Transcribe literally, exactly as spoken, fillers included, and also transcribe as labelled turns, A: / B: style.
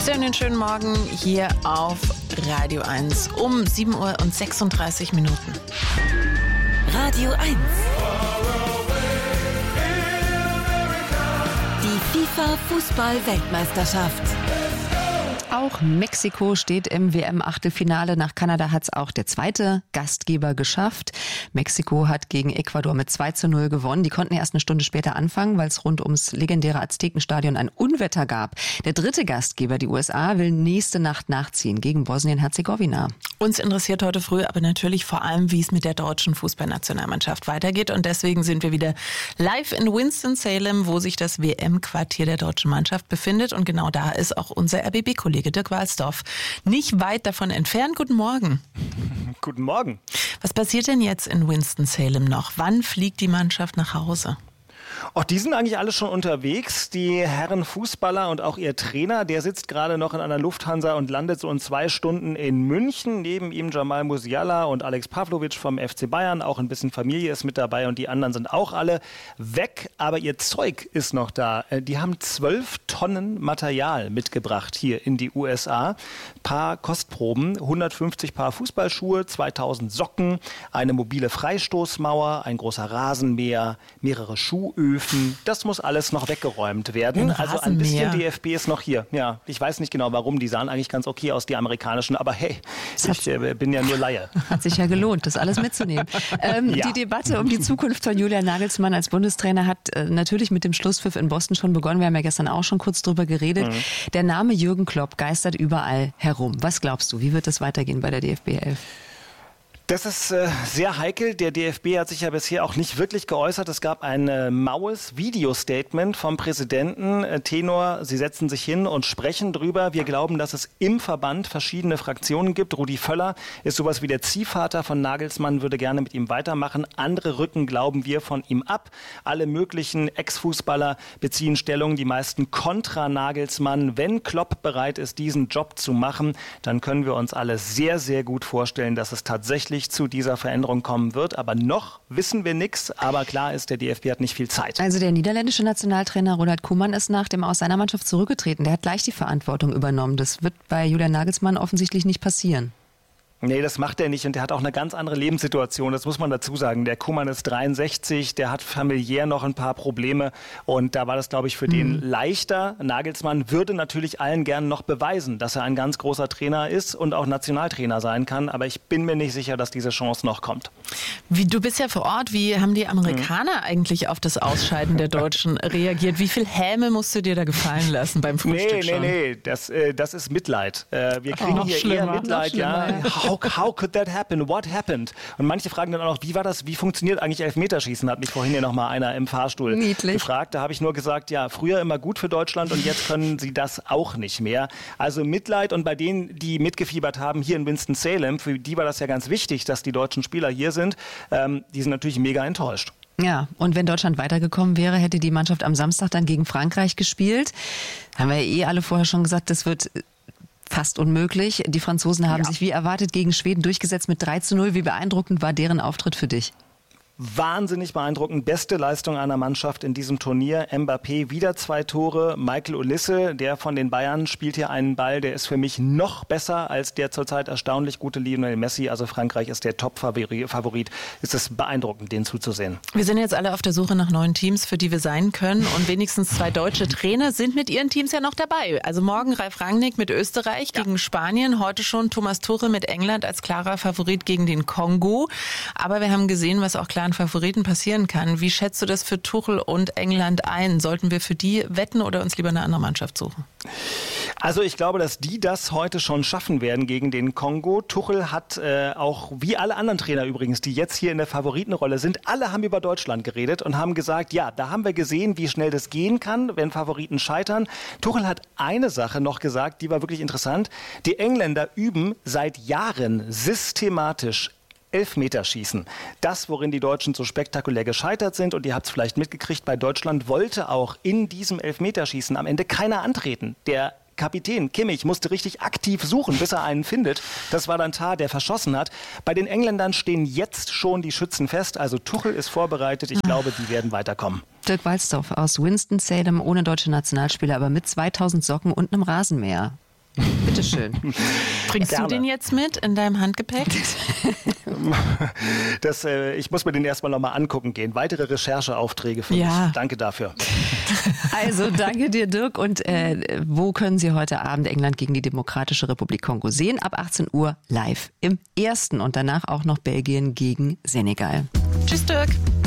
A: Einen schönen Morgen hier auf Radio eins um sieben Uhr und sechsunddreißig Minuten.
B: Radio eins. Die FIFA-Fußball-Weltmeisterschaft.
C: Auch Mexiko steht im W M-Achtelfinale. Nach Kanada hat es auch der zweite Gastgeber geschafft. Mexiko hat gegen Ecuador mit zwei zu null gewonnen. Die konnten erst eine Stunde später anfangen, weil es rund ums legendäre Aztekenstadion ein Unwetter gab. Der dritte Gastgeber, die U S A, will nächste Nacht nachziehen gegen Bosnien-Herzegowina.
A: Uns interessiert heute früh aber natürlich vor allem, wie es mit der deutschen Fußballnationalmannschaft weitergeht. Und deswegen sind wir wieder live in Winston-Salem, wo sich das W M-Quartier der deutschen Mannschaft befindet. Und genau da ist auch unser R B B-Kollege Dirk Walsdorf nicht weit davon entfernt. Guten Morgen.
D: Guten Morgen.
A: Was passiert denn jetzt in Winston-Salem noch? Wann fliegt die Mannschaft nach Hause?
D: Auch die sind eigentlich alle schon unterwegs. Die Herren Fußballer und auch ihr Trainer, der sitzt gerade noch in einer Lufthansa und landet so in zwei Stunden in München. Neben ihm Jamal Musiala und Alex Pavlovic vom F C Bayern. Auch ein bisschen Familie ist mit dabei und die anderen sind auch alle weg. Aber ihr Zeug ist noch da. Die haben zwölf Tonnen Material mitgebracht hier in die U S A. Paar Kostproben, hundertfünfzig Paar Fußballschuhe, zweitausend Socken, eine mobile Freistoßmauer, ein großer Rasenmäher, mehrere Schuhöfen. Das muss alles noch weggeräumt werden.
A: Ein
D: also ein bisschen D F B ist noch hier. Ja, ich weiß nicht genau warum. Die sahen eigentlich ganz okay aus, die amerikanischen. Aber hey, ich äh, bin ja nur Laie.
C: Hat sich ja gelohnt, das alles mitzunehmen. ähm, ja. Die Debatte um die Zukunft von Julian Nagelsmann als Bundestrainer hat äh, natürlich mit dem Schlusspfiff in Boston schon begonnen. Wir haben ja gestern auch schon kurz drüber geredet. Mhm. Der Name Jürgen Klopp geistert überall herum. Was glaubst du, wie wird es weitergehen bei der D F B elf?
D: Das ist äh, sehr heikel. Der D F B hat sich ja bisher auch nicht wirklich geäußert. Es gab ein äh, maues Video-Statement vom Präsidenten. Äh, Tenor, sie setzen sich hin und sprechen drüber. Wir glauben, dass es im Verband verschiedene Fraktionen gibt. Rudi Völler ist sowas wie der Ziehvater von Nagelsmann, würde gerne mit ihm weitermachen. Andere rücken, glauben wir, von ihm ab. Alle möglichen Ex-Fußballer beziehen Stellung, die meisten kontra Nagelsmann. Wenn Klopp bereit ist, diesen Job zu machen, dann können wir uns alle sehr, sehr gut vorstellen, dass es tatsächlich zu dieser Veränderung kommen wird. Aber noch wissen wir nichts. Aber klar ist, der D F B hat nicht viel Zeit.
C: Also der niederländische Nationaltrainer Ronald Koeman ist nach dem Aus seiner Mannschaft zurückgetreten. Der hat gleich die Verantwortung übernommen. Das wird bei Julian Nagelsmann offensichtlich nicht passieren.
D: Nee, das macht er nicht und der hat auch eine ganz andere Lebenssituation, das muss man dazu sagen. Der Koeman ist dreiundsechzig, der hat familiär noch ein paar Probleme und da war das, glaube ich, für mhm. den leichter. Nagelsmann würde natürlich allen gern noch beweisen, dass er ein ganz großer Trainer ist und auch Nationaltrainer sein kann, aber ich bin mir nicht sicher, dass diese Chance noch kommt.
A: Wie, du bist ja vor Ort, wie haben die Amerikaner mhm. eigentlich auf das Ausscheiden der Deutschen reagiert? Wie viel Häme musst du dir da gefallen lassen beim Frühstück
D: nee,
A: schon?
D: Nee, nee, das, äh, das ist Mitleid. Äh, wir kriegen
A: oh,
D: hier
A: schlimmer,
D: eher Mitleid, ja. How, how could that happen? What happened? Und manche fragen dann auch noch, wie war das, wie funktioniert eigentlich Elfmeterschießen? Hat mich vorhin hier noch mal einer im Fahrstuhl
C: Niedlich.
D: gefragt. Da habe ich nur gesagt, ja, früher immer gut für Deutschland und jetzt können sie das auch nicht mehr. Also Mitleid und bei denen, die mitgefiebert haben, hier in Winston-Salem, für die war das ja ganz wichtig, dass die deutschen Spieler hier sind, ähm, die sind natürlich mega enttäuscht.
C: Ja, und wenn Deutschland weitergekommen wäre, hätte die Mannschaft am Samstag dann gegen Frankreich gespielt. Haben wir ja eh alle vorher schon gesagt, das wird fast unmöglich. Die Franzosen haben ja. sich wie erwartet gegen Schweden durchgesetzt mit drei zu null. Wie beeindruckend war deren Auftritt für dich?
D: Wahnsinnig beeindruckend. Beste Leistung einer Mannschaft in diesem Turnier. Mbappé wieder zwei Tore. Michael Olise, der von den Bayern, spielt hier einen Ball, der ist für mich noch besser als der zurzeit erstaunlich gute Lionel Messi. Also Frankreich ist der Top-Favorit. Es ist beeindruckend, den zuzusehen.
A: Wir sind jetzt alle auf der Suche nach neuen Teams, für die wir sein können. Und wenigstens zwei deutsche Trainer sind mit ihren Teams ja noch dabei. Also morgen Ralf Rangnick mit Österreich ja. gegen Spanien. Heute schon Thomas Tuchel mit England als klarer Favorit gegen den Kongo. Aber wir haben gesehen, was auch klaren Favoriten passieren kann. Wie schätzt du das für Tuchel und England ein? Sollten wir für die wetten oder uns lieber eine andere Mannschaft suchen?
D: Also ich glaube, dass die das heute schon schaffen werden gegen den Kongo. Tuchel hat äh, auch, wie alle anderen Trainer übrigens, die jetzt hier in der Favoritenrolle sind, alle haben über Deutschland geredet und haben gesagt, ja, da haben wir gesehen, wie schnell das gehen kann, wenn Favoriten scheitern. Tuchel hat eine Sache noch gesagt, die war wirklich interessant. Die Engländer üben seit Jahren systematisch Elfmeterschießen. Das, worin die Deutschen so spektakulär gescheitert sind, und ihr habt es vielleicht mitgekriegt, bei Deutschland wollte auch in diesem Elfmeterschießen am Ende keiner antreten. Der Kapitän Kimmich musste richtig aktiv suchen, bis er einen findet. Das war dann Tah, der verschossen hat. Bei den Engländern stehen jetzt schon die Schützen fest. Also Tuchel ist vorbereitet. Ich glaube, die werden weiterkommen.
C: Dirk Walsdorf aus Winston-Salem, ohne deutsche Nationalspieler, aber mit zweitausend Socken und einem Rasenmäher. Bitteschön.
A: Bringst
D: Gerne.
A: du den jetzt mit in deinem Handgepäck?
D: Das, äh, ich muss mir den erstmal nochmal angucken gehen. Weitere Rechercheaufträge für
A: Ja.
D: mich. Danke dafür.
C: Also danke dir, Dirk. Und äh, wo können Sie heute Abend England gegen die Demokratische Republik Kongo sehen? Ab achtzehn Uhr live im Ersten und danach auch noch Belgien gegen Senegal.
A: Tschüss, Dirk.